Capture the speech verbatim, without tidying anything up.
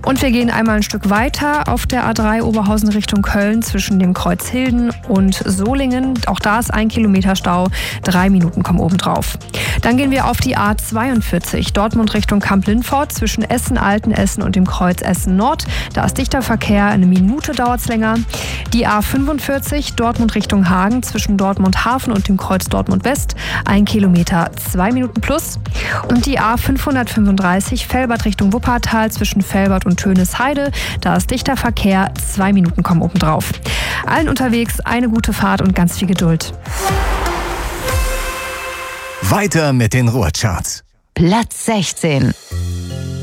Und wir gehen einmal ein Stück weiter auf der A drei Oberhausen Richtung Köln zwischen dem Kreuz Hilden und Solingen. Auch da ist ein Kilometer Stau. Drei Minuten kommen obendrauf. Dann gehen wir auf die A zweiundvierzig Dortmund Richtung Kamp-Lindfort zwischen Essen-Altenessen und dem Kreuz Essen-Nord. Da ist dichter Verkehr. Eine Minute dauert es länger. Die A fünfundvierzig Dortmund Richtung Hagen zwischen Dortmund Hafen und dem Kreuz Dortmund West. Ein Kilometer, zwei Minuten plus. Und die A fünfhundertfünfunddreißig Velbert Richtung Wuppertal zwischen Velbert und Tönisheide. Da ist dichter Verkehr. Zwei Minuten kommen obendrauf. Allen unterwegs eine gute Fahrt und ganz viel Geduld. Weiter mit den Ruhrcharts. Platz sechzehn.